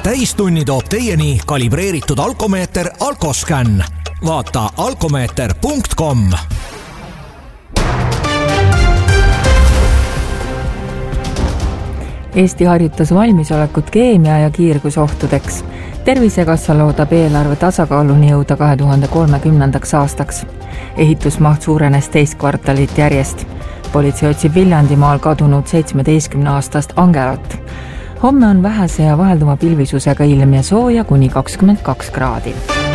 täistunni toob teieni kalibreeritud alkomeeter Alkoscan. Vaata alkomeeter.com. Eesti harjutas valmisolekut keemia- ja kiirgusohtudeks. Tervisekassa loodab eelarve tasakaaluni jõuda 2030. aastaks. Ehitusmaht suurenes teist kvartalit järjest. Politsei otsib Viljandimaal kadunud 17-aastast Angelat. Homme on vähese ja vahelduma pilvisusega ilm ja sooja kuni 22 kraadi.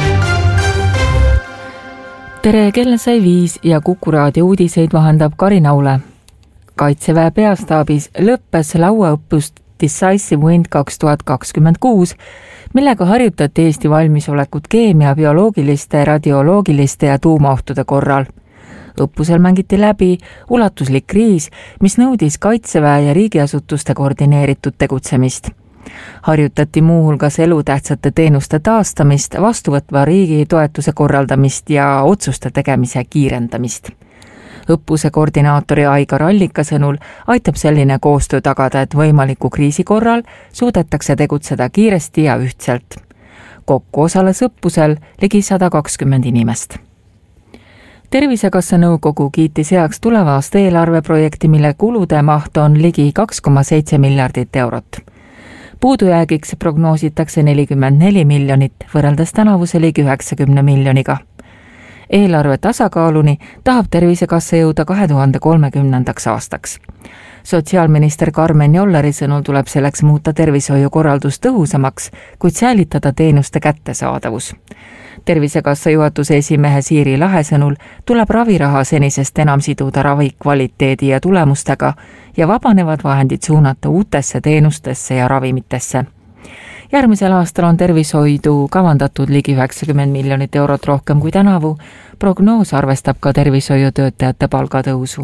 Tere, kell sai 5 ja Kuku raadio uudiseid vahendab Karin Aule. Kaitseväe peastaabis lõppes lauaõppust Decisive Wind 2026, millega harjutati Eesti valmisolekut keemia, bioloogiliste, radioloogiliste ja tuumaohtude korral. Õppusel mängiti läbi ulatuslik kriis, mis nõudis Kaitseväe ja riigiasutuste koordineeritud tegutsemist. Harjutati muuhulgas elutähtsate teenuste taastamist, vastuvõtva riigi toetuse korraldamist ja otsuste tegemise kiirendamist. Õppuse koordinaatori Aigar Allika sõnul aitab selline koostöö tagada, et võimaliku kriisi korral suudetakse tegutseda kiiresti ja ühtselt. Kokku osales õppusel ligi 120 inimest. Tervisekassa nõukogu kiitis heaks tuleva aasta eelarveprojekti, mille kulude maht on ligi 2,7 miljardit eurot. Puudujäägiks prognoositakse 44 miljonit, võrreldes tänavuse ligi 90 miljoniga. Eelarve tasakaaluni tahab Tervisekassa jõuda 2030. aastaks. Sotsiaalminister Karmen Jolleri sõnul tuleb selleks muuta tervishoiukorraldus tõhusamaks, kuid säilitada teenuste kättesaadavus. Tervisekassa juhatuse esimehe Siiri Lahe sõnul tuleb raviraha senisest enam siduda ravi kvaliteedi ja tulemustega ja vabanevad vahendid suunata uutesse teenustesse ja ravimitesse. Järgmisel aastal on tervishoidu kavandatud ligi 90 miljonit eurot rohkem kui tänavu. Prognoos arvestab ka tervishoiutöötajate palgatõusu.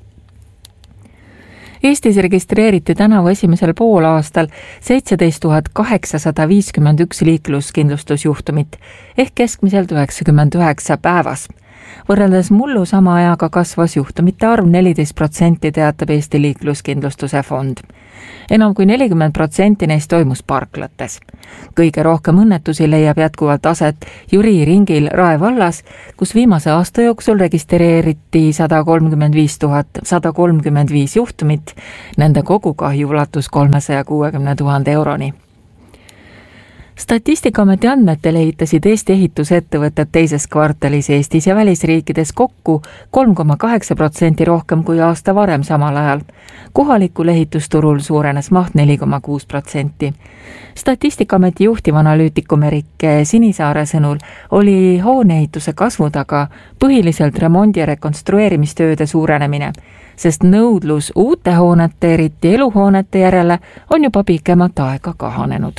Eestis registreeriti tänavu esimesel poolaastal 17 851 liikluskindlustusjuhtumit ehk keskmiselt 99 päevas. Võrreldes mullu sama ajaga kasvas juhtumite arv 14%, teatab Eesti liikluskindlustuse fond. Enam kui 40% neist toimus parklates. Kõige rohkem õnnetusi leiab jätkuvalt aset Jüri ringil Rae vallas, kus viimase aasta jooksul registreeriti 135 135 juhtumit, nende kogukahju ulatus 360 000 euroni. Statistikaameti andmetel ehitasid Eesti ehitusettevõtted teises kvartalis Eestis ja välisriikides kokku 3,8% rohkem kui aasta varem samal ajal. Kohalikul ehitusturul suurenes maht 4,6%. Statistikaameti juhtivanalüütikum Erik Sinisaare sõnul oli hooneehituse kasvu taga põhiliselt remondi- ja rekonstrueerimistööde suurenemine, sest nõudlus uute hoonete, eriti eluhoonete järele, on juba pikemat aega kahanenud.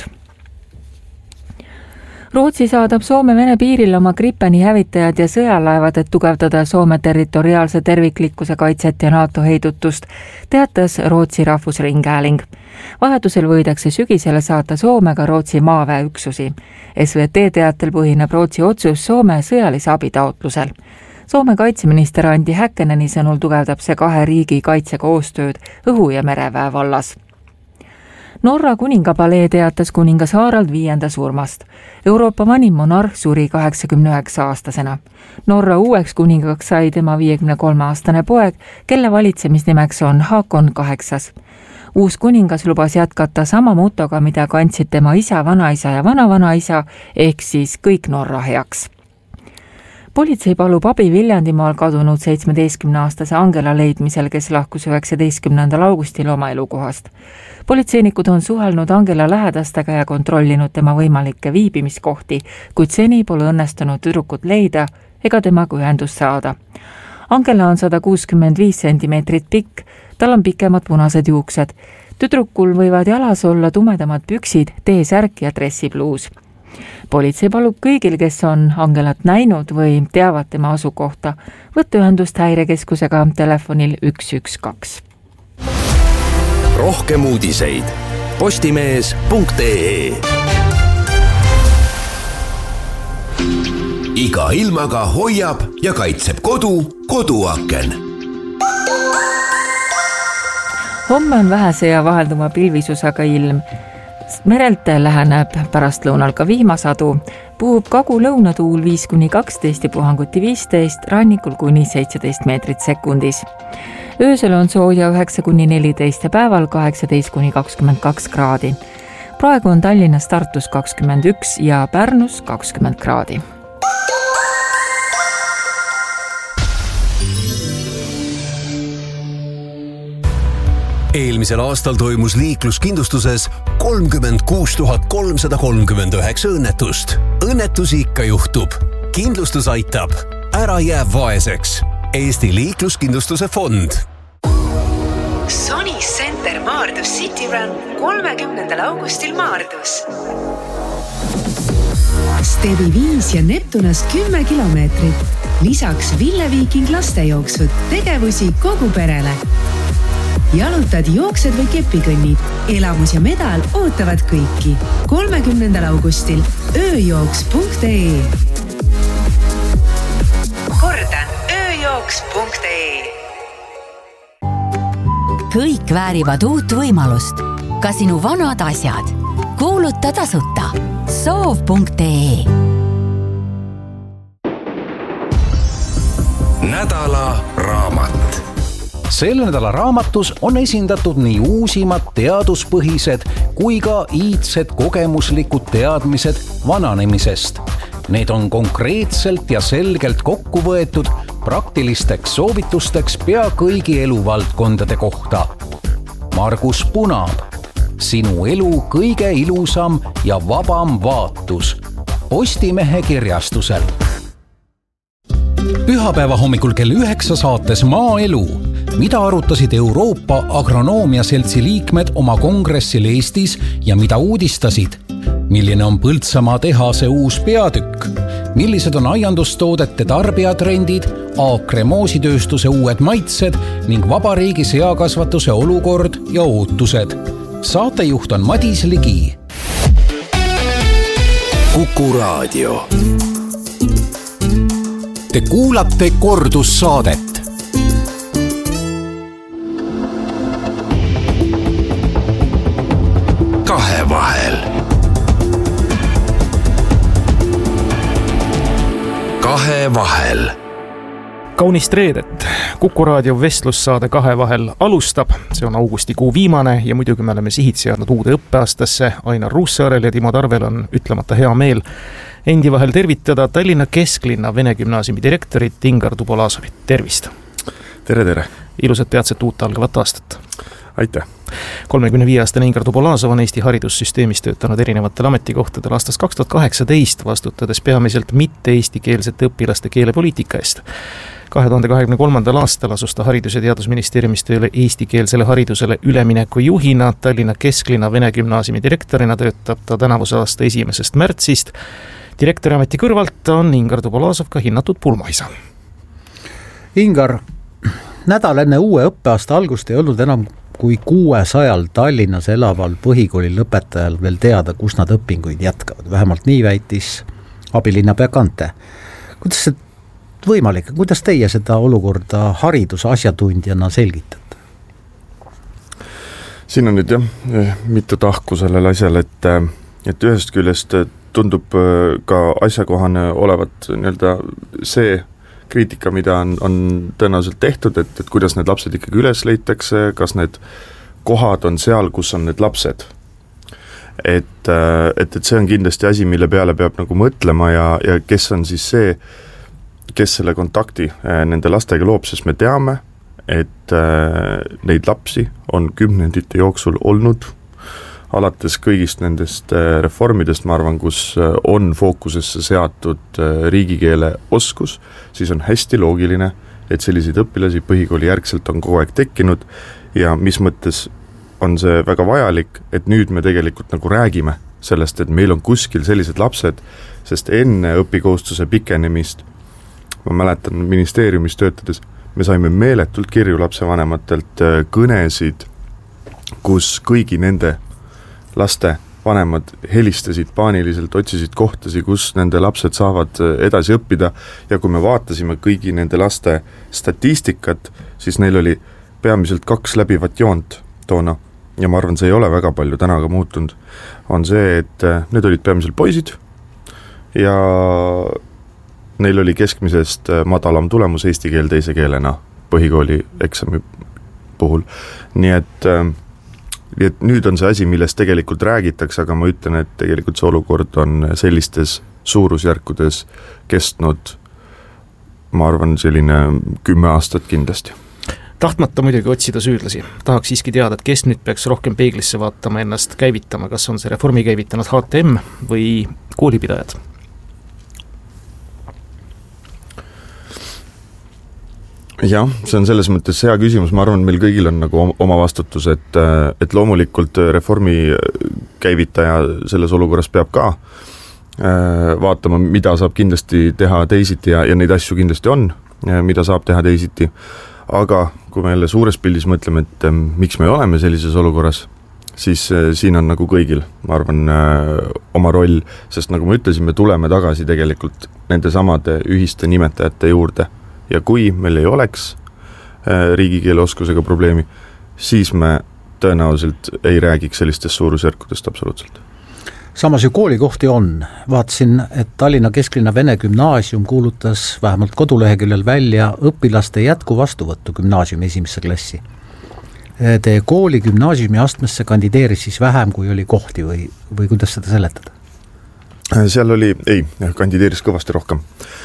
Rootsi saadab Soome-Vene piiril oma Gripeni hävitajad ja sõjalaevad, et tugevdada Soome territoriaalse terviklikkuse kaitset ja NATO heidutust, teatas Rootsi rahvusringhääling. Vajadusel võidakse sügisele saata Soomega Rootsi maaväeüksusi. SVT teatel põhineb Rootsi otsus Soome sõjalise abitaotlusel. Soome kaitseminister Andi Häkkeneni sõnul tugevdab see kahe riigi kaitsekoostööd õhu- ja mereväe vallas. Norra kuningapalee teatas kuningas Harald V surmast. Euroopa vanim monarh suri 89-aastasena. Norra uueks kuningaks sai tema 53-aastane poeg, kelle valitsemisnimeks on Haakon VIII. Uus kuningas lubas jätkata sama motoga, mida kandsid tema isa, vanaisa ja vanavanaisa, ehk siis kõik Norra heaks. Politsei palub abi Viljandimaal kadunud 17-aastase Angela leidmisel, kes lahkus 19. augustil oma elukohast. Politseinikud on suhelnud Angela lähedastega ja kontrollinud tema võimalikke viibimiskohti, kuid seni pole õnnestunud tüdrukut leida ega temaga ühendust saada. Angela on 165 centimeetrit pikk, tal on pikemad punased juuksed. Tüdrukul võivad jalas olla tumedamad püksid, T-särk ja dressipluus. Politsei palub kõigil, kes on Angelat näinud või teavad tema asukohta, võtta ühendust häirekeskusega telefonil 112. Rohkem uudiseid postimees.ee. Iga ilmaga hoiab ja kaitseb koduaken. Homme on vähese ja vahelduma pilvisusega ilm. merelt läheneb pärastlõunal ka vihmasadu, puhub kagu-lõunatuul 5-12 ja puhanguti 15, rannikul kuni 17 meetrit sekundis. Öösel on sooja 9-14 ja päeval 18-22 kraadi. Praegu on Tallinnas, Tartus 21 ja Pärnus 20 kraadi. Eelmisel aastal toimus liikluskindlustuses 36 339 õnnetust. Õnnetusi ikka juhtub. Kindlustus aitab. Ära jää vaeseks. Eesti liikluskindlustuse fond. Sony Center Maardus City Run 30. augustil Maardus. Stebi 5 ja Neptunas 10 kilomeetrit. Lisaks Ville Viiking lastejooksud, tegevusi kogu perele. Jalutad, jooksed või kepikõnnid. Elamus ja medal ootavad kõiki. 30. augustil ööjooks.ee. Kordan, ööjooks.ee. Kõik väärivad uut võimalust. Ka sinu vanad asjad. Kuuluta tasuta. Soov.ee. Nädala raamat. Selle nädala raamatus on esindatud nii uusimad teaduspõhised kui ka iidsed kogemuslikud teadmised vananemisest. Need on konkreetselt ja selgelt kokku võetud praktilisteks soovitusteks pea kõigi eluvaldkondade kohta. Margus Punaab, sinu elu kõige ilusam ja vabam vaatus. Postimehe kirjastusel. Pühapäeva hommikul kell 9 saates Maaelu. Mida arutasid Euroopa Agronoomia Seltsi liikmed oma kongressil Eestis ja mida uudistasid? Milline on Põltsamaa tehase uus peatükk? Millised on aiandustoodete tarbijatrendid, Aakre moositööstuse uued maitsed ning vabariigi seakasvatuse olukord ja ootused? Saatejuht on Madis Ligi. Kuku Raadio. Te kuulate kordussaadet. Kahevahel. Kahevahel. Kaunist reedet. Kuku Raadio vestlussaade Kahevahel alustab. See on augustikuu viimane ja muidugi me oleme sihid seadnud uude õppeaastasse. Ainar Ruussaarel ja Timo Tarvel on ütlemata hea meel endi vahel tervitada Tallinna kesklinna Vene gümnaasiumi direktorit Ingar Tubolasovit. Tervist! Tere! Ilusat peatset uut algavat aastat! Aitäh! 35-aastane Ingar Tubolasov on Eesti haridussüsteemis töötanud erinevatel ametikohtadel aastast 2018, vastutades peamiselt mitte-eestikeelsete õpilaste keelepoliitika eest. 2023. aastal asus ta Haridus- ja Teadusministeeriumis tööle eestikeelsele haridusele ülemineku juhina. Tallinna kesklinna Vene gümnaasiumi direktorina töötab ta tänavuse aasta 1. märtsist. Direktori ameti kõrvalt on Ingar Tubolasov ka hinnatud pulmaisa. Ingar, nädal enne uue õppeaasta algust ei olnud enam kui 600 Tallinnas elaval põhikooli lõpetajal veel teada, kus nad õpinguid jätkavad. Vähemalt nii väitis abilinnapea Kante. Kuidas see võimalik? Kuidas teie seda olukorda haridusasjatundjana selgitate? Siin on nüüd mitu tahku sellel asjal, et ühest küljest tundub ka asjakohane olevat see kriitika, mida on tõenäoliselt tehtud, et kuidas need lapsed ikkagi üles leitakse, kas need kohad on seal, kus on need lapsed. Et see on kindlasti asi, mille peale peab nagu mõtlema ja kes on siis see, kes selle kontakti nende lastega loob, sest me teame, et neid lapsi on kümnendite jooksul olnud, alates kõigist nendest reformidest, ma arvan, kus on fookusesse seatud riigikeele oskus, siis on hästi loogiline, et selliseid õpilasi põhikooli järgselt on kogu aeg tekkinud ja mis mõttes on see väga vajalik, et nüüd me tegelikult nagu räägime sellest, et meil on kuskil sellised lapsed, sest enne õpikohustuse pikenemist, ma mäletan ministeeriumis töötades, me saime meeletult kirju lapsevanematelt kõnesid, kus kõigi nende laste vanemad helistasid paaniliselt, otsisid kohtasi, kus nende lapsed saavad edasi õppida ja kui me vaatasime kõigi nende laste statistikat, siis neil oli peamiselt 2 läbivat joont toona. ja ma arvan, see ei ole väga palju täna ka muutunud, on see, et need olid peamiselt poisid ja neil oli keskmisest madalam tulemus eesti keel teise keelena põhikooli eksami puhul. Nii et nüüd on see asi, millest tegelikult räägitakse, aga ma ütlen, et tegelikult see olukord on sellistes suurusjärkudes kestnud, ma arvan, selline 10 aastat kindlasti. Tahtmata muidugi otsida süüdlasi. Tahaks siiski teada, et kes nüüd peaks rohkem peeglisse vaatama, ennast käivitama, kas on see reformi käivitanud HTM või koolipidajad? Jah, see on selles mõttes hea küsimus, ma arvan, meil kõigil on nagu oma vastutus, et loomulikult reformi käivitaja selles olukorras peab ka vaatama, mida saab kindlasti teha teisiti ja neid asju kindlasti on, mida saab teha teisiti, aga kui me jälle suures pildis mõtleme, et miks me oleme sellises olukorras, siis siin on nagu kõigil, ma arvan, oma roll, sest nagu me ütlesime, tuleme tagasi tegelikult nende samade ühiste nimetajate juurde. Ja kui meil ei oleks riigikeele oskusega probleemi, siis me tõenäoliselt ei räägiks sellistest suurusjärkudest absoluutselt. Samas ju koolikohti on. Vaatasin, et Tallinna Kesklinna Vene Gümnaasium kuulutas vähemalt koduleheküljel välja õpilaste jätkuvastuvõttu gümnaasiumi esimesse klassi. Teie kooli gümnaasiumi astmesse kandideeris siis vähem, kui oli kohti või kuidas seda seletada? Seal oli, kandideeris kõvasti rohkem.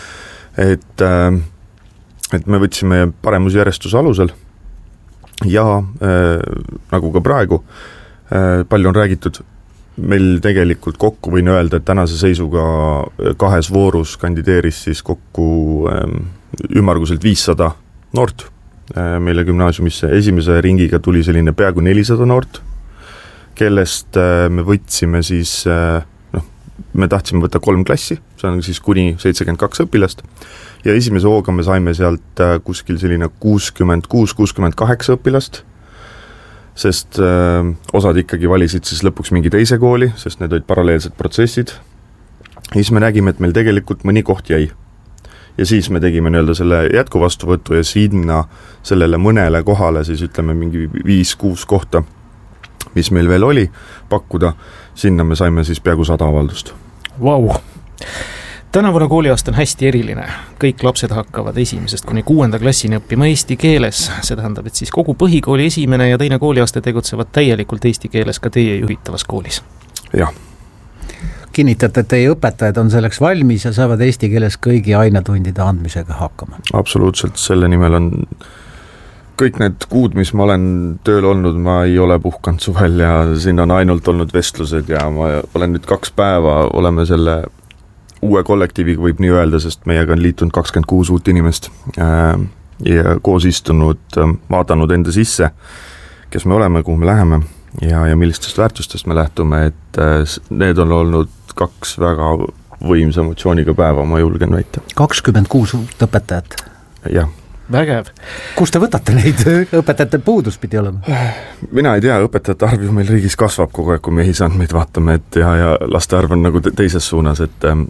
Et me võtsime paremusjärjestuse alusel ja nagu ka praegu palju on räägitud, meil tegelikult kokku võin öelda, et tänase seisuga 2 voorus kandideeris siis kokku ümmarguselt 500 noort meile gümnaasiumisse. Esimese ringiga tuli selline peaaegu 400 noort, kellest me võtsime siis, me tahtsime võtta 3 klassi, see on siis kuni 72 õpilast. Ja esimese hooga me saime sealt kuskil selline 66-68 õpilast, sest osad ikkagi valisid siis lõpuks mingi teise kooli, sest need olid paralleelsed protsessid. Ja siis me nägime, et meil tegelikult mõni koht jäi. Ja siis me tegime selle jätkuvastuvõttu ja sinna sellele mõnele kohale siis ütleme mingi 5-6 kohta, mis meil veel oli pakkuda, sinna me saime siis peaaegu 100 avaldust. Vau! Tänavune kooliaasta on hästi eriline. Kõik lapsed hakkavad 1. kuni 6. klassini õppima eesti keeles. See tähendab, et siis kogu põhikooli esimene ja teine kooliaasta tegutsevad täielikult eesti keeles ka teie juhitavas koolis. Jah. Kinnitate, et teie õpetajad on selleks valmis ja saavad eesti keeles kõigi ainetundide andmisega hakkama? Absoluutselt, selle nimel on kõik need kuud, mis ma olen tööl olnud, ma ei ole puhkanud suvel ja siin on ainult olnud vestlused ja ma olen nüüd 2 päeva, oleme selle uue kollektiiviga võib nii öelda, sest meiega on liitunud 26 uut inimest ja koos istunud, vaadanud enda sisse, kes me oleme, kuhu me läheme ja millistest väärtustest me lähtume, et need on olnud 2 väga võimsa emotsiooniga päeva, ma julgen väita. 26 uut õpetajat? Jah. Vägev. Kus te võtate neid? Õpetajate puudus pidi olema? Mina ei tea, õpetajate arv ju meil riigis kasvab kogu aeg, kui me ühisandmeid vaatame, et ja laste arv on nagu teises suunas,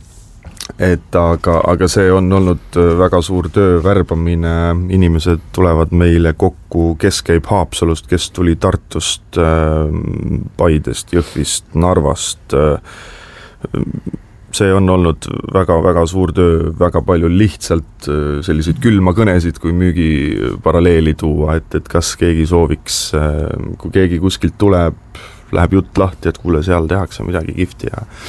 aga see on olnud väga suur töö, värbamine, inimesed tulevad meile kokku, kes käib Haapsalust, kes tuli Tartust, Paidest, Jõhvist, Narvast. See on olnud väga-väga suur töö, väga palju lihtsalt selliseid külma kõnesid, kui müügi paralleeli tuua, et kas keegi sooviks, kui keegi kuskilt tuleb, läheb jutt lahti, et kuule, seal tehakse midagi kihvti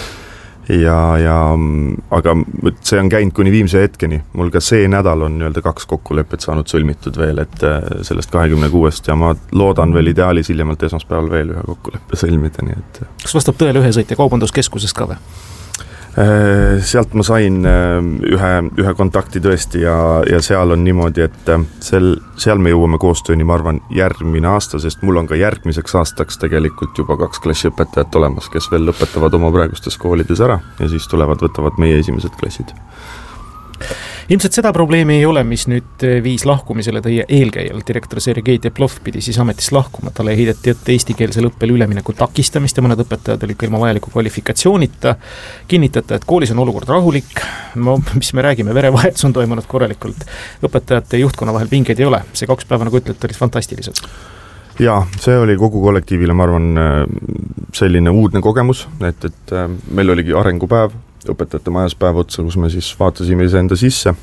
aga see on käinud kuni viimse hetkeni. Mul ka see nädal on 2 kokkulepet saanud sõlmitud veel, et sellest 26 ja ma loodan veel ideaalis hiljemalt esmaspäeval veel ühe kokkuleppe sõlmida. Nii et... Kas vastab tõele ühe kaubanduskeskuses ka või? Sealt ma sain ühe kontakti tõesti ja seal on niimoodi, et seal me jõuame koostööni, ma arvan, järgmine aasta, sest mul on ka järgmiseks aastaks tegelikult juba 2 klassiõpetajat olemas, kes veel lõpetavad oma praegustes koolides ära ja siis võtavad meie esimesed klassid. Ilmselt seda probleemi ei ole, mis nüüd viis lahkumisele teie eelkäijal. Direktor Sergei Teplov pidi siis ametist lahkuma. Talle heideti ette eestikeelsel õppel ülemineku takistamist ja mõned õpetajad olid ilma vajaliku kvalifikatsioonita. Kinnitate, et koolis on olukord rahulik. Mis me räägime, verevahetus on toimunud korralikult. Õpetajate juhtkonna vahel pingeid ei ole. See 2 päeva, nagu ütlete, olid fantastilised. Jaa, see oli kogu kollektiivile, ma arvan, selline uudne kogemus, et meil oligi arengupäev, õpetajate majas päev otsa, kus me siis vaatasime iseenda sisse.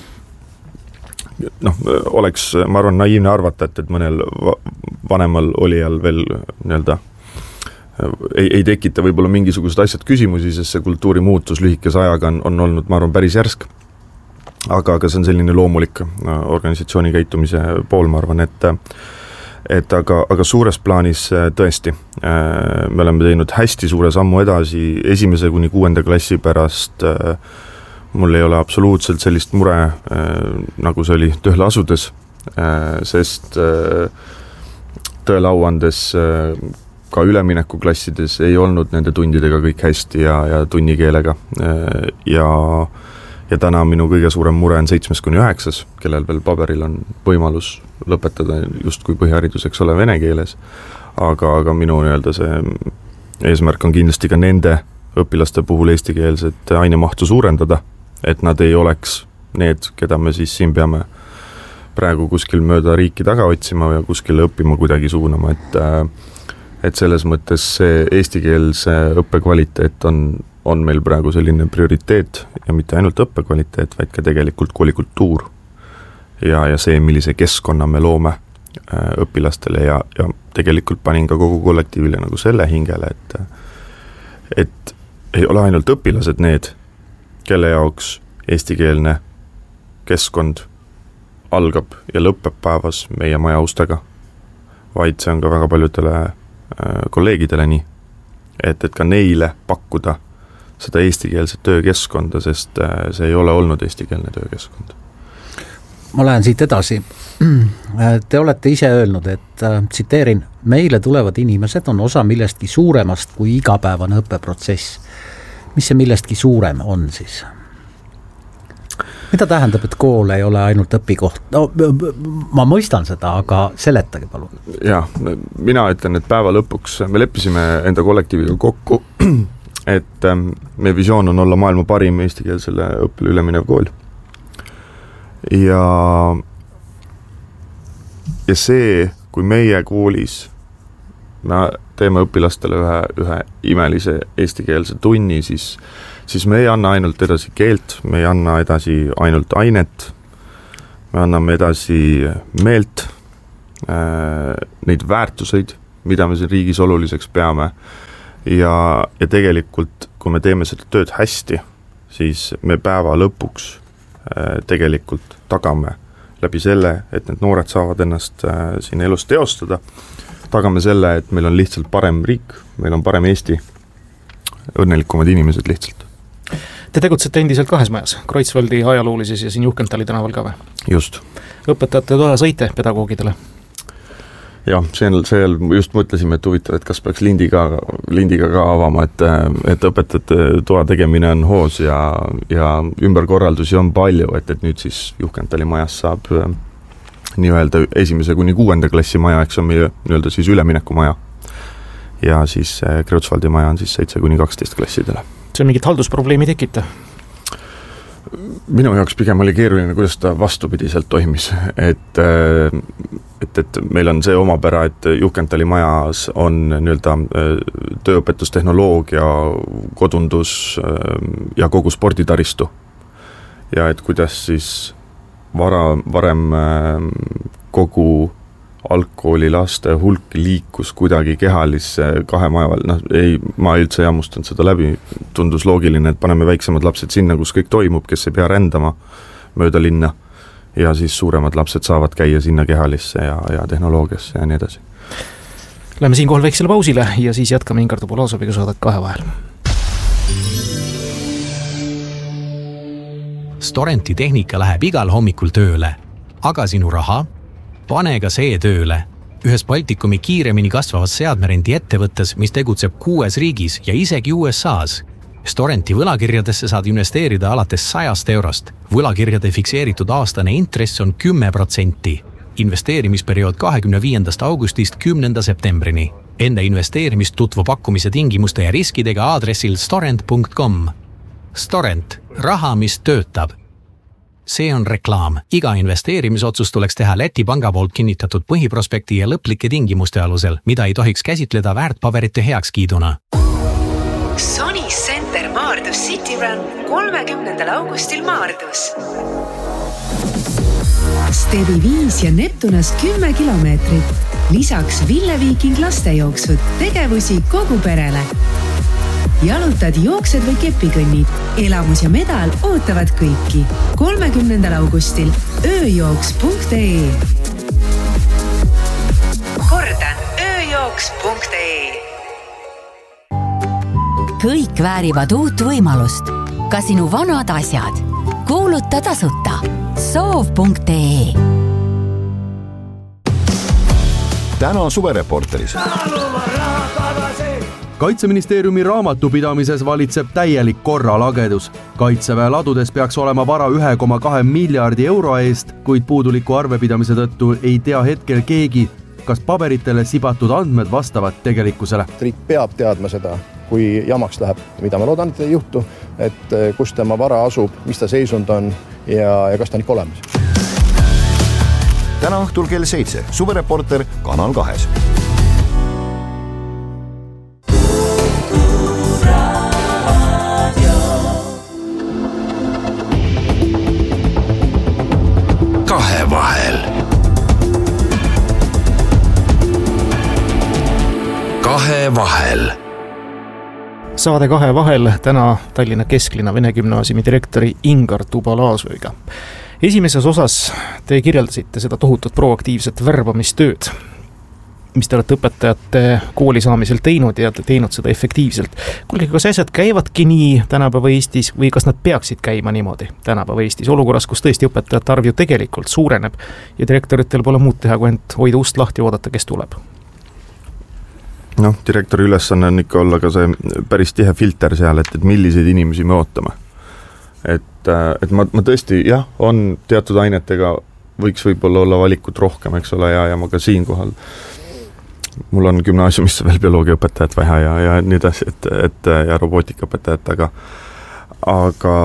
Oleks, ma arvan, naiivne arvata, et mõnel vanemal olijal veel nii-öelda ei tekita võib-olla mingisugused asjad küsimusi, sest see kultuuri muutus lühikese ajaga on olnud, ma arvan, päris järsk. Aga see on selline loomulik organisatsiooni käitumise pool, ma arvan, aga suures plaanis tõesti, me oleme teinud hästi suure sammu edasi 1.–6. klassi pärast. Mul ei ole absoluutselt sellist mure, nagu see oli tööle asudes, sest tõele au andes ka üleminekuklassides ei olnud nende tundidega kõik hästi ja tunnikeelega. Ja täna minu kõige suurem mure on 7.–9, kellel veel paberil on võimalus lõpetada justkui põhiharidus, eks ole, vene keeles. Aga minu nii-öelda see eesmärk on kindlasti ka nende õpilaste puhul eestikeelset ainemahtu suurendada, et nad ei oleks need, keda me siis siin peame praegu kuskil mööda riiki taga otsima ja kuskil õppima kuidagi suunama, et selles mõttes see eestikeelse õppekvaliteet on meil praegu selline prioriteet ja mitte ainult õppekvaliteet, vaid ka tegelikult koolikultuur ja see, millise keskkonna me loome õpilastele ja tegelikult panin ka kogu kollektiivile nagu selle hingele, et ei ole ainult õpilased need, kelle jaoks eestikeelne keskkond algab ja lõpeb päevas meie maja ustega, vaid see on ka väga paljudele kolleegidele nii, et ka neile pakkuda seda eestikeelset töökeskkonda, sest see ei ole olnud eestikeelne töökeskkond. Ma lähen siit edasi. Te olete ise öelnud, et tsiteerin, meile tulevad inimesed on osa millestki suuremast kui igapäevane õppeprotsess. Mis see millestki suurem on siis? Mida tähendab, et kool ei ole ainult õpikoht? No, ma mõistan seda, aga seletage palun. Jaa, mina ütlen, et päeva lõpuks me leppisime enda kollektiiviga kokku, et meie visioon on olla maailma parim eestikeelsele õppele üleminev kool. Ja see, kui meie koolis me teeme õpilastele ühe imelise eestikeelse tunni, siis me ei anna ainult edasi keelt, me ei anna edasi ainult ainet, me anname edasi meelt, neid väärtuseid, mida me siin riigis oluliseks peame ja tegelikult, kui me teeme seda tööd hästi, siis me päeva lõpuks tegelikult tagame läbi selle, et need noored saavad ennast siin elus teostada, tagame selle, et meil on lihtsalt parem riik, meil on parem Eesti, õnnelikumad inimesed lihtsalt. Te tegutsete endiselt 2 majas, Kreutzwaldi ajaloolises ja siin Juhkentali tänaval ka või? Just. Õpetajate toa sõite pedagoogidele? Jah, seal just mõtlesime, et huvitav, et kas peaks lindiga ka avama, et õpetajate toa tegemine on hoos ja ümberkorraldusi on palju, et nüüd siis Juhkentali majas saab nii-öelda 1.–6. klassi maja, eks on meie nii-öelda siis ülemineku maja. Ja siis Kreutzwaldi maja on siis 7–12 klassidele. See mingit haldusprobleemi tekita? Minu jaoks pigem oli keeruline, kuidas ta vastupidiselt toimis, et meil on see omapära, et Juhkentali majas on nii-öelda tööõpetustehnoloogia, kodundus ja kogu sporditaristu. Ja et kuidas siis varem kogu algkooli laste hulk liikus kuidagi kehalisse 2 maja vahel, ma üldse jammustanud seda läbi, tundus loogiline, et paneme väiksemad lapsed sinna, kus kõik toimub, kes ei pea rändama mööda linna ja siis suuremad lapsed saavad käia sinna kehalisse ja tehnoloogiasse ja nii edasi. Läheme siinkohal väiksele pausile ja siis jätkame Ingar Topolazoviga saadet 2 vahel. Storenti tehnika läheb igal hommikul tööle, aga sinu raha? Pane ka see tööle. Ühes Baltikumi kiiremini kasvavas seadmerendi ettevõttes, mis tegutseb 6 riigis ja isegi USAs. Storenti võlakirjadesse saad investeerida alates 100 eurost. Võlakirjade fikseeritud aastane intress on 10%. Investeerimisperiood 25. augustist 10. septembrini. Enne investeerimist tutvu pakkumise tingimuste ja riskidega aadressil storent.com. Storent. Raha, mis töötab. See on reklaam. Iga investeerimisotsus tuleks teha Läti panga poolt kinnitatud põhiprospekti ja lõplike tingimuste alusel, mida ei tohiks käsitleda väärtpaberite heakskiiduna. Sony Center Maardus City Run 30. augustil Maardus. Stebi 5 ja Neptunas 10 kilomeetrit. Lisaks Ville Viiking lastejooksud, tegevusi kogu perele. Jalutad, jooksed või kepikõnnid. Elamus ja medal ootavad kõiki. 30. augustil ööjooks.ee. Kordan, ööjooks.ee. Kõik väärivad uut võimalust. Ka sinu vanad asjad. Kuuluta tasuta. Soov.ee. Täna suvereporteris. Kaitseministeeriumi raamatupidamises valitseb täielik korralagedus. Kaitseväe ladudes peaks olema vara 1,2 miljardi euro eest, kuid puuduliku arvepidamise tõttu ei tea hetkel keegi, kas paberitele sibatud andmed vastavad tegelikkusele. Riik peab teadma seda, kui jamaks läheb, mida ma loodan, et ei juhtu, et kus tema vara asub, mis ta seisund on ja kas ta on ikka olemas. Täna õhtul kell 7. Suvereporter Kanal 2. Kahevahel. Kahevahel. Saade Kahevahel täna Tallinna Kesklinna Vene Gümnaasiumi direktori Ingar Tubalaasvõiga. Esimeses osas te kirjeldasite seda tohutut proaktiivset värbamistööd, mis te olete õpetajate kooli saamisel teinud ja teinud seda efektiivselt. Kuulge, kas asjad käivadki nii tänapäeva Eestis või kas nad peaksid käima niimoodi tänapäeva Eestis olukorras, kus tõesti õpetajate arv ju tegelikult suureneb ja direktoritel pole muud teha, kui ent hoida ust lahti ja oodata, kes tuleb? Direktori ülesanne on ikka olla ka see päris tihe filter seal, et milliseid inimesi me ootame. Et ma tõesti, on teatud ainetega võiks võib-olla olla valikut rohkem, eks ole, ja ma ka siin kohal, mul on gümnaasiumisse veel bioloogiaõpetajat vaja ja nii edasi, ja robootikaõpetajat, aga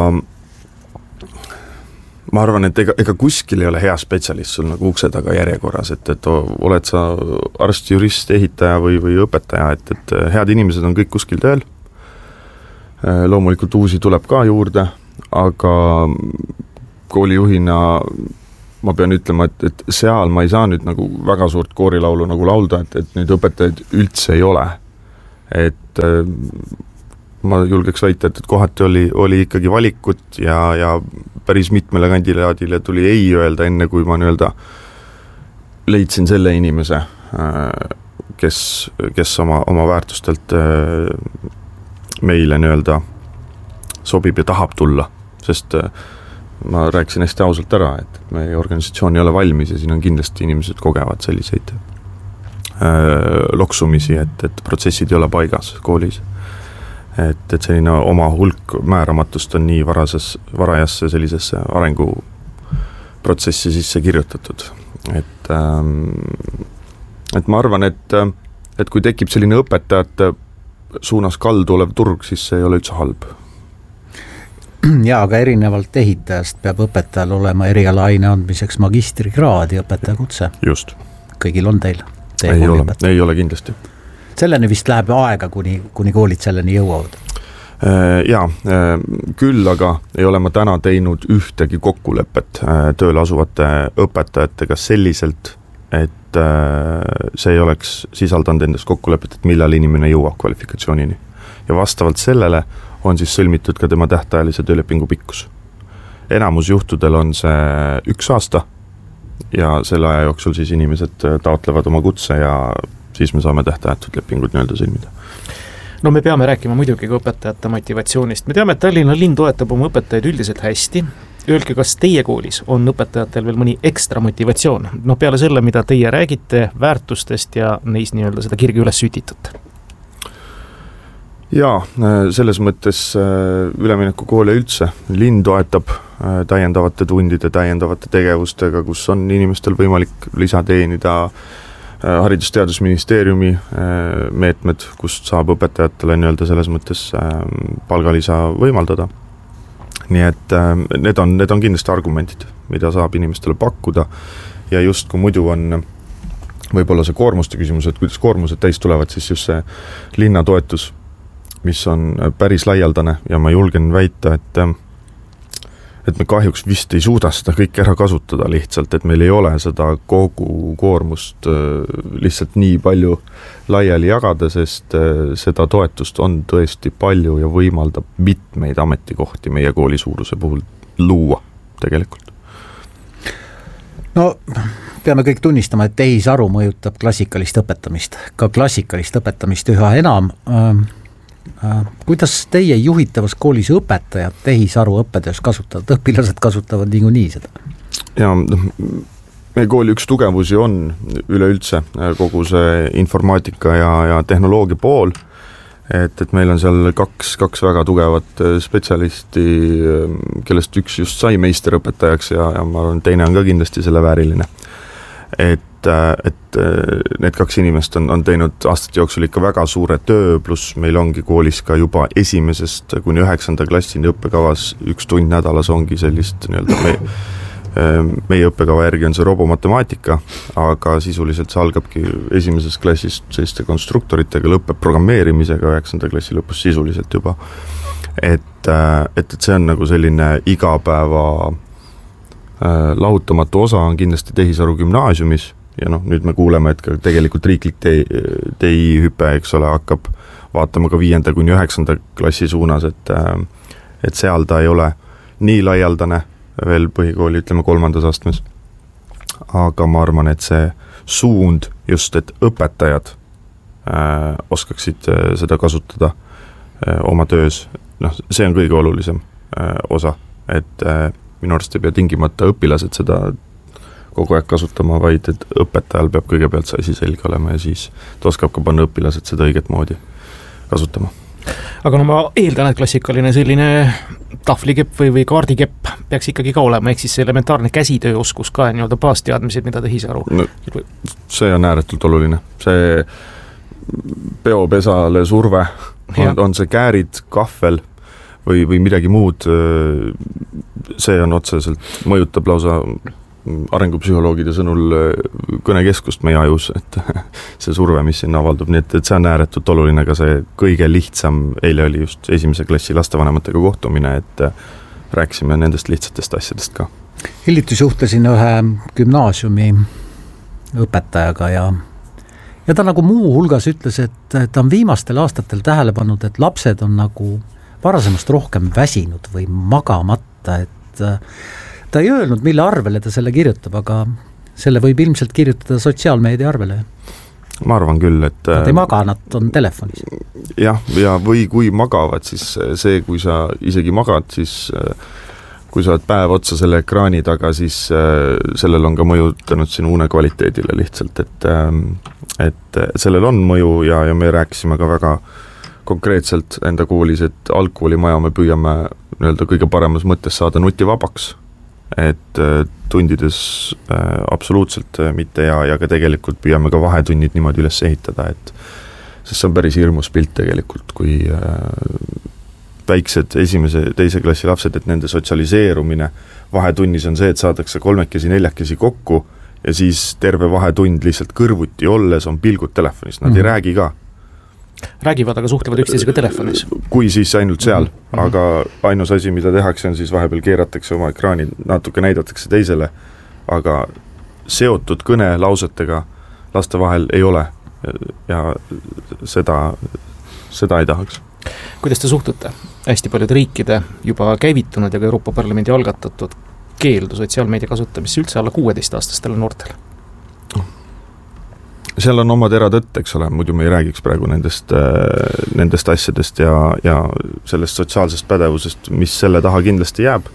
ma arvan, et ega kuskil ei ole hea spetsialist sul nagu ukse taga järjekorras, et oled sa arst, jurist, ehitaja või õpetaja, et head inimesed on kõik kuskil tööl. Loomulikult uusi tuleb ka juurde, aga koolijuhina ma pean ütlema, et seal ma ei saa nüüd nagu väga suurt koorilaulu nagu laulda, et nüüd õpetajaid üldse ei ole. Et ma julgeks väita, et kohati oli ikkagi valikut ja päris mitmele kandidaadile tuli ei öelda enne, kui ma leidsin selle inimese, kes oma väärtustelt meile sobib ja tahab tulla, sest ma rääkisin hästi ausalt ära, et meie organisatsioon ei ole valmis ja siin on kindlasti inimesed kogevad selliseid loksumisi, et protsessid ei ole paigas koolis. Et selline oma hulk määramatust on nii varajasse sellisesse arenguprotsessi sisse kirjutatud. Et ma arvan, et kui tekib selline õpetajate suunas kaldu olev turg, siis see ei ole üldse halb. Ja, aga erinevalt ehitajast peab õpetajal olema erialaine andmiseks magistrikraad ja õpetajakutse. Just. Kõigil on teil? Ei ole kindlasti. Selleni vist läheb aega, kuni koolid selleni jõuavad. Küll aga ei ole ma täna teinud ühtegi kokkulepet tööle asuvate õpetajatega selliselt, et see ei oleks sisaldanud endast kokkulepet, et millal inimene jõuab kvalifikatsioonini. Ja vastavalt sellele on siis sõlmitud ka tema tähtajalise töölepingu pikkus. Enamus juhtudel on see 1 aasta ja selle aja jooksul siis inimesed taotlevad oma kutse ja siis me saame tähtajatud lepingud sõlmida. No me peame rääkima muidugi ka õpetajate motivatsioonist. Me teame, et Tallinna linn toetab oma õpetajaid üldiselt hästi. Öelge, kas teie koolis on õpetajatel veel mõni ekstra motivatsioon? Peale selle, mida teie räägite väärtustest ja neis seda kirgi üles sütitud. Jaa, selles mõttes ülemineku koole üldse. Linn toetab täiendavate tundide, täiendavate tegevustega, kus on inimestel võimalik lisateenida Haridus-Teadusministeeriumi meetmed, kust saab õpetajatele selles mõttes palgalisa võimaldada. nii et need on kindlasti argumendid, mida saab inimestele pakkuda ja just kui muidu on võib-olla see koormuste küsimus, et kuidas koormused täis tulevad, siis just see linnatoetus, mis on päris laialdane ja ma julgen väita, et me kahjuks vist ei suuda seda kõik ära kasutada lihtsalt, et meil ei ole seda kogu koormust lihtsalt nii palju laiali jagada, sest seda toetust on tõesti palju ja võimaldab mitmeid ametikohti meie kooli suuruse puhul luua tegelikult. No peame kõik tunnistama, et tehisaru mõjutab klassikalist õpetamist, ka klassikalist õpetamist üha enam. Kuidas teie juhitavas koolis õpetajad tehisaru õppetöös kasutavad? Õpilased kasutavad niikuinii seda. Ja meie kooli üks tugevusi on üleüldse kogu see informaatika ja tehnoloogia pool, et meil on seal kaks väga tugevat spetsialisti, kellest üks just sai meisterõpetajaks ja ma arvan, teine on ka kindlasti selle vääriline. Et need kaks inimest on teinud aastate jooksul ikka väga suure töö, pluss meil ongi koolis ka juba 1. kuni 9. klassini õppekavas 1 tund nädalas ongi sellist meie õppekava järgi on see robomatemaatika, aga sisuliselt see algabki 1. klassist selliste konstruktoritega, lõpeb programmeerimisega 9. klassi lõpus sisuliselt juba. Et see on nagu selline igapäeva lahutamatu osa on kindlasti tehisaru gümnaasiumis ja nüüd me kuuleme, et ka tegelikult riiklik TI-hüpe, eks ole, hakkab vaatama ka 5. kuni 9. klassi suunas, et seal ta ei ole nii laialdane veel põhikooli, ütleme 3. astmes. Aga ma arvan, et see suund just, et õpetajad oskaksid seda kasutada oma töös, see on kõige olulisem osa, et minu arust ei pea tingimata õpilased seda kogu aeg kasutama, vaid et õpetajal peab kõigepealt see asi selge olema ja siis ta oskab ka panna õpilased seda õiget moodi kasutama. Aga ma eeldan, et klassikaline selline tahvlikepp või kaardikepp peaks ikkagi ka olema, ehk siis see elementaarne käsitööoskus ka nii-öelda baasteadmised, mida tehisaru. See on ääretult oluline. See peopesale surve on see käärid, kahvel või midagi muud, see on otseselt mõjutab lausa arengupsühholoogide sõnul kõnekeskust meie ajus, et see surve, mis siin avaldub, nii et see on ääretult oluline ka see kõige lihtsam, eile oli just 1. klassi lastevanematega kohtumine, et rääkisime nendest lihtsatest asjadest ka. Hiljuti suhtlesin ühe gümnaasiumi õpetajaga ja ta nagu muu hulgas ütles, et ta on viimastel aastatel tähele pannud, et lapsed on nagu varasemast rohkem väsinud või magamata, et ta ei öelnud, mille arvele ta selle kirjutab, aga selle võib ilmselt kirjutada sotsiaalmeedia arvele. Ma arvan küll, et nad ei maga, nad on telefonis. Jah, ja või kui magavad, siis see, kui sa isegi magad, siis kui sa oled päev otsa selle ekraani taga, siis sellel on ka mõjutanud sinu une kvaliteedile lihtsalt, et sellel on mõju ja me rääkisime ka väga konkreetselt enda koolis, et algkoolimaja me püüame kõige paremas mõttes saada nutivabaks, et tundides absoluutselt mitte ja ka tegelikult püüame ka vahetunnid niimoodi üles ehitada, et sest see on päris hirmus pilt tegelikult, kui väiksed 1.-2. klassi lapsed, et nende sotsialiseerumine vahetunnis on see, et saadakse 3-4 kokku ja siis terve vahetund lihtsalt kõrvuti olles on pilgud telefonis, nad ei räägi ka. Räägivad, aga suhtlevad üksteisega telefonis. Kui siis ainult seal, aga ainus asi, mida tehakse, on siis vahepeal keeratakse oma ekraani, natuke näidatakse teisele, aga seotud kõne lausetega laste vahel ei ole ja seda ei tahaks. Kuidas te suhtute? Hästi paljud riikide juba käivitunud ja ka Euroopa Parlamendi algatatud keeldu sotsiaalmeedia kasutamisse üldse alla 16-aastastele noortele? Seal on oma teratõtt, eks ole, muidu me ei räägiks praegu nendest asjadest ja sellest sotsiaalsest pädevusest, mis selle taha kindlasti jääb.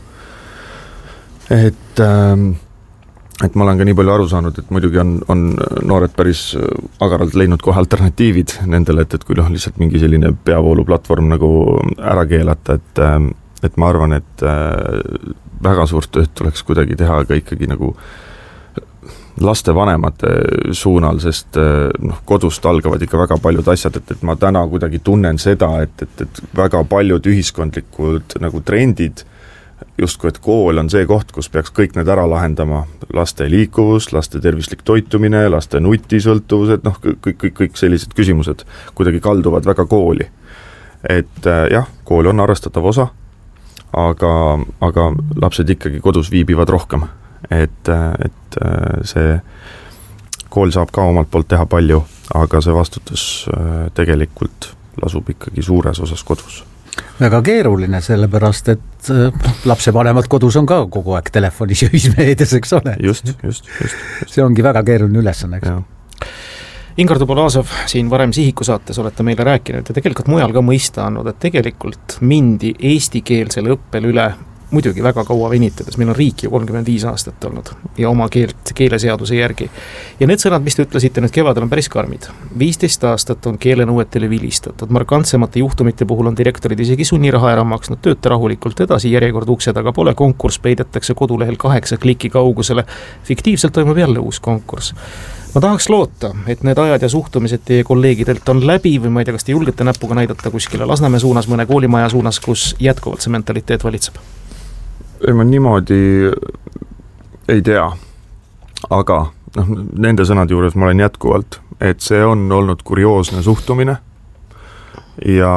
Et ma olen ka nii palju aru saanud, et muidugi on noored päris agaralt leidnud kohe alternatiivid nendele, et kui lihtsalt mingi selline peavooluplatvorm nagu ära keelata, et ma arvan, et väga suurt tööd tuleks kuidagi teha ka ikkagi nagu laste vanemate suunal, sest kodust algavad ikka väga paljud asjad, et ma täna kuidagi tunnen seda, et väga paljud ühiskondlikud nagu trendid justkui, et kool on see koht, kus peaks kõik need ära lahendama, laste liikuvus, laste tervislik toitumine, laste nutisõltuvused, noh, kõik sellised küsimused kuidagi kalduvad väga kooli. Et jah, kool on arvestatav osa, aga lapsed ikkagi kodus viibivad rohkem. Et see kool saab ka omalt poolt teha palju, aga see vastutus tegelikult lasub ikkagi suures osas kodus. Väga keeruline, sellepärast, et lapsevanemad kodus on ka kogu aeg telefonis ja ühismeedias, eks ole. Just. See ongi väga keeruline ülesanne, eks. Ingar Tupolasov, siin varem Sihiku saates olete meile rääkinud ja tegelikult mujal ka mõista andnud, et tegelikult mindi eestikeelsele õppel üle muidugi väga kaua venitades, meil on riik ju 35 aastat olnud ja oma keeleseaduse järgi. Ja need sõnad, mis te ütlesite nüüd kevadel, on päris karmid. 15 aastat on keelenõuetele vilistatud, markantsemate juhtumite puhul on direktorid isegi sunniraha ära maksnud, tööta rahulikult edasi, järjekord ukse taga pole, konkurss peidetakse kodulehel 8 kliki kaugusele, fiktiivselt toimub jälle uus konkurss. Ma tahaks loota, et need ajad ja suhtumised teie kolleegidelt on läbi või ma ei tea, kas te julgete näpuga näidata kuskile Lasnamäe suunas, mõne koolimaja suunas, kus jätkuvalt see mentaliteet valitseb? Ma niimoodi ei tea, aga nende sõnade juures ma olen jätkuvalt, et see on olnud kurioosne suhtumine ja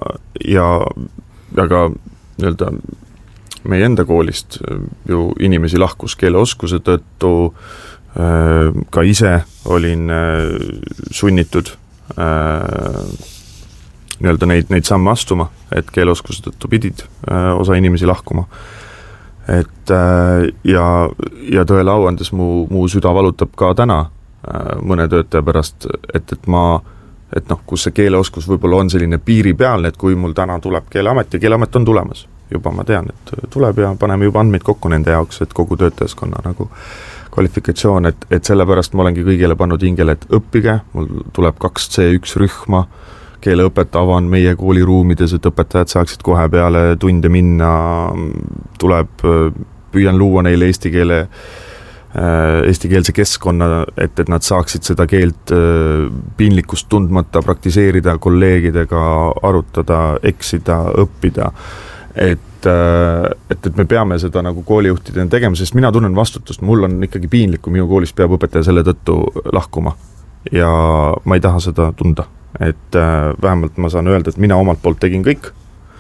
ka nii-öelda meie enda koolist ju inimesi lahkus keeleoskuse tõttu, ka ise olin sunnitud nii-öelda neid samme astuma, et keeleoskuse tõttu pidid osa inimesi lahkuma. Et ja tõele au andes mu süda valutab ka täna mõne töötaja pärast, et kus see keeleoskus võib-olla on selline piiripealne, et kui mul täna tuleb Keeleamet ja Keeleamet on tulemas, juba ma tean, et tuleb ja paneme juba andmeid kokku nende jaoks, et kogu töötajaskonna nagu kvalifikatsioon, et sellepärast ma olengi kõigile pannud hingele, et õppige, mul tuleb 2 C1 rühma, keeleõpet avan meie kooliruumides, et õpetajad saaksid kohe peale tunde minna, püüan luua neile eestikeelse keskkonna, et nad saaksid seda keelt piinlikkust tundmata praktiseerida, kolleegidega arutada, eksida, õppida, et me peame seda nagu koolijuhtidena tegema, sest mina tunnen vastutust, mul on ikkagi piinlik, kui minu koolis peab õpetaja selle tõttu lahkuma ja ma ei taha seda tunda. Et vähemalt ma saan öelda, et mina omalt poolt tegin kõik,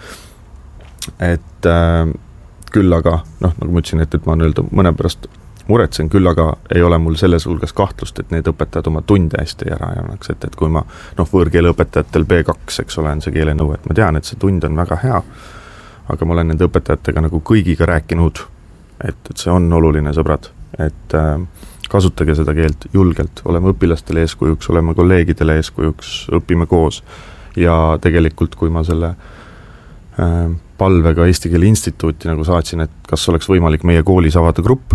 et küll aga, nagu ma ütlesin, et ma mõne pärast muretsen, küll aga ei ole mul selles hulgas kahtlust, et need õpetajad oma tunde hästi ära ei annaks, et kui ma võõrkeele õpetajatel B2, eks ole, on see keelenõue, et ma tean, et see tund on väga hea, aga ma olen nende õpetajatega nagu kõigiga rääkinud, et see on oluline, sõbrad, et kasutage seda keelt julgelt, oleme õpilastele eeskujuks, oleme kolleegidele eeskujuks, õpime koos ja tegelikult, kui ma selle palvega Eesti Keele Instituuti nagu saatsin, et kas oleks võimalik meie koolis avada grupp,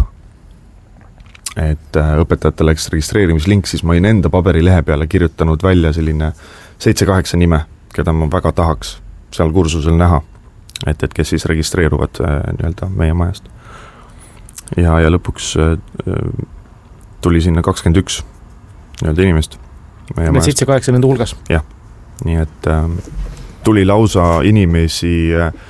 et õpetajatele läks registreerimislink, siis ma olin enda paberilehe peale kirjutanud välja selline 7-8 nime, keda ma väga tahaks seal kursusel näha, et kes siis registreeruvad nii-öelda meie majast. Ja lõpuks tuli sinna 21 nii-öelda inimest. Need 7-8 nende hulgas? Jah, nii et tuli lausa inimesi,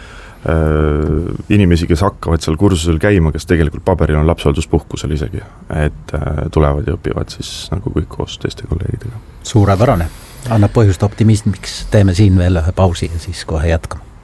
kes hakkavad seal kursusel käima, kes tegelikult paberil on lapsehoolduspuhkusel isegi, et tulevad ja õpivad siis nagu kõik koos teiste kolleegidega. Suurepärane, annab põhjust optimismiks, teeme siin veel ühe pausi ja siis kohe jätkame.